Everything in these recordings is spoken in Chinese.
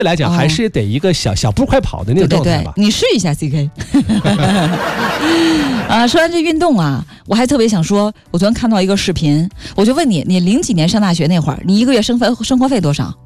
来讲还是得一个小步快跑的那种状态吧。 对，你试一下 CK 说完这运动啊，我还特别想说，我昨天看到一个视频，我就问你零几年上大学那会儿，你一个月生活费多少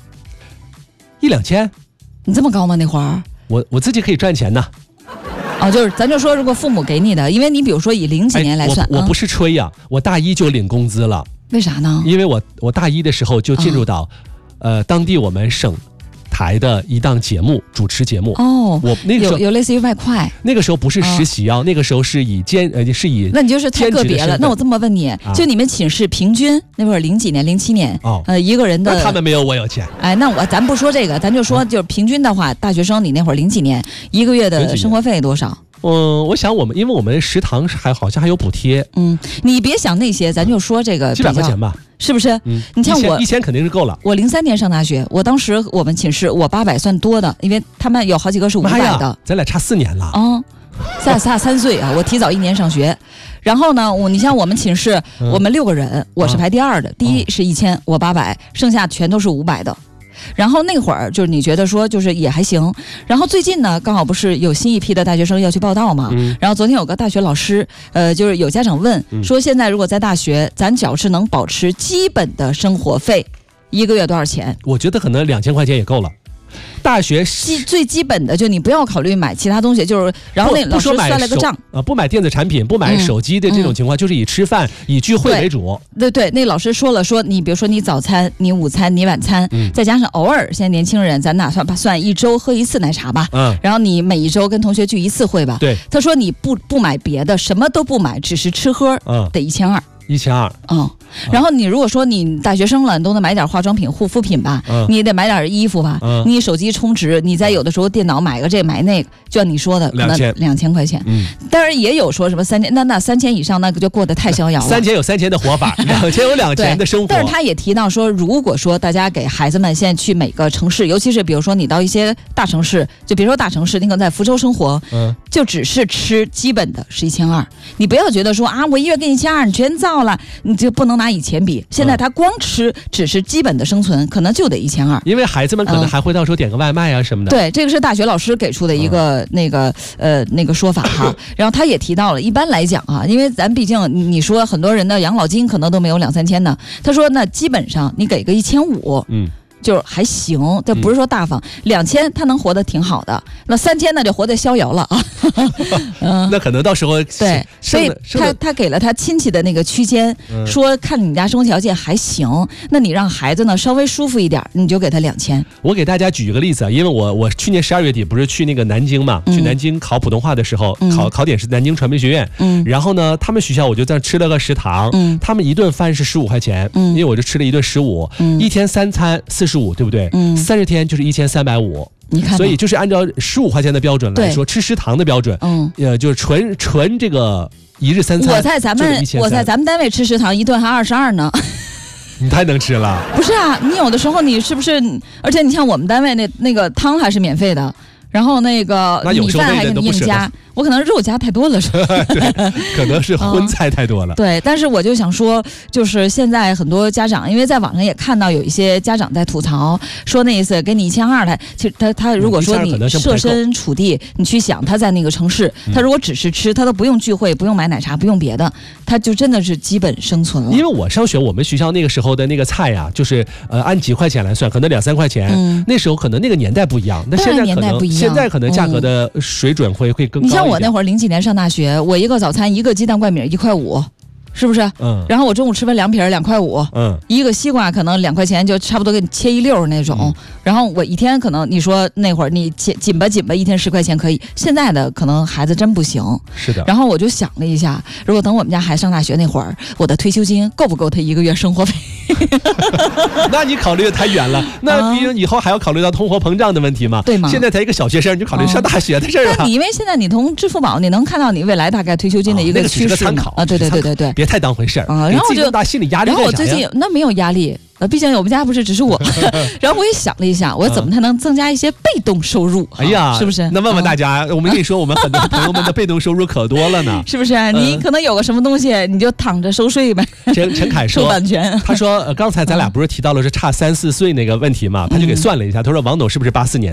？1-2千。 你这么高吗？那会儿我自己可以赚钱呢。 就是咱就说，如果父母给你的，因为你比如说以零几年来算， 我不是吹呀，我大一就领工资了。 为啥呢？ 因为我大一的时候就进入到当地我们省台的一档节目，主持节目。我那个时候有类似于外快， 那个时候不是实习那个时候是以那你就是太个别了。那我这么问你，就你们寝室平均那会儿零几年07年一个人的， 那他们没有我有钱。 那咱不说这个，咱就说就是平均的话，大学生你那会儿零几年一个月的生活费多少？ 我想因为我们食堂好像还有补贴。 你别想那些，咱就说这个几百块钱吧， 是不是？你像我 1000肯定是够了。 我03年上大学，我当时我们寝室我800算多的，因为他们有好几个是500的。 咱俩差4年了。 咱俩3岁啊，我提早1年上学。然后呢，你像我们寝室，我们6个人，我是排第2的，第一是1000，我800，剩下全都是500的。然后那会儿就是你觉得说就是也还行，然后最近呢刚好不是有新一批的大学生要去报到嘛，然后昨天有个大学老师就是有家长问说，现在如果在大学咱只要是能保持基本的生活费，一个月多少钱？ 我觉得可能2000块钱也够了。大学最基本的就你不要考虑买其他东西，就是然后那老师算了个账不买电子产品，不买手机的这种情况，就是以吃饭以聚会为主。 对，那老师说你比如说你早餐你午餐你晚餐再加上偶尔现在年轻人咱打算1周喝1次奶茶吧，然后你每1周跟同学聚1次会吧。 对， 他说你不买别的，什么都不买，只是吃喝得1200。然后你如果说你大学生了，你都能买点化妆品护肤品吧，你也得买点衣服吧，你手机充值，你在有的时候电脑买个这买那个，就像你说的可能2000块钱。当然也有说什么3000，那3000以上那个就过得太逍遥了。 3000有3000的活法，2000有2000的生活。 但是他也提到说，如果说大家给孩子们现在去每个城市，尤其是比如说你到一些大城市，就比如说大城市，你可能在福州生活，就只是吃基本的是1200，你不要觉得说我1月给你1200，你全造了，你就不能拿以前比。现在他光吃只是基本的生存，可能就得1200。 因为孩子们可能还会到时候点个外卖啊什么的。 对，这个是大学老师给出的一个那个说法哈。然后他也提到了，一般来讲因为咱毕竟你说很多人的养老金可能都没有2-3千呢，他说那基本上你给个1500，就是还行，这不是说大方。2000他能活得挺好的，那3000那就活得逍遥了那可能到时候对，所以他给了他亲戚的那个区间，说看你家生活条件还行，那你让孩子呢稍微舒服一点，你就给他2000。 我给大家举一个例子因为我去年12月底不是去那个南京嘛，去南京考普通话的时候，考点是南京传媒学院，然后呢他们学校我就在吃了个食堂，他们一顿饭是15块钱，因为我就吃了一顿15，一天3餐45，对不对？30天就是1350。 你看， 所以就是按照15块钱的标准来说，吃食堂的标准，就是纯这个1日3餐。 我在咱们单位吃食堂一顿还22呢。 你太能吃了。 不是你有的时候你是不是？而且你像我们单位那个汤还是免费的，然后那个米饭还给你硬加。我可能肉加太多了，是吧？ 对，可能是荤菜太多了。 对，但是我就想说，就是现在很多家长，因为在网上也看到有一些家长在吐槽，说那意思给你1200，其实他如果说你设身处地，你去想他在那个城市，他如果只是吃，他都不用聚会，不用买奶茶，不用别的，他就真的是基本生存了。 因为我上学，我们学校那个时候的那个菜就是按几块钱来算，可能2-3块钱。那时候可能那个年代不一样，那现在可能价格的水准会更高一点。 我那会儿0几年上大学，我一个早餐1个鸡蛋灌饼1块5，是不是？然后我中午吃完凉皮2块5，一个西瓜可能2块钱就差不多给你切一溜那种。然后我一天可能你说那会儿你紧吧一天10块钱可以，现在的可能孩子真不行。 是的。 然后我就想了一下，如果等我们家孩子上大学那会儿，我的退休金够不够他1个月生活费？ 那你考虑的太远了，那毕竟以后还要考虑到通货膨胀的问题嘛， 对吗？ 现在才一个小学生，你就考虑上大学的事儿了。 那你因为现在你从支付宝你能看到你未来大概退休金的一个趋势参考对， 别太当回事儿然后就大心理压力。 然后我最近那没有压力。毕竟我们家不是只是我，然后我也想了一下，我怎么才能增加一些被动收入？ 哎呀， 是不是？ 那问问大家，我们跟你说，我们很多朋友们的被动收入可多了呢， 是不是？你可能有个什么东西，你就躺着收税呗。 陈凯说， 收版权。 他说，刚才咱俩不是提到了是差3-4岁那个问题嘛？他就给算了一下，他说王董是不是84年？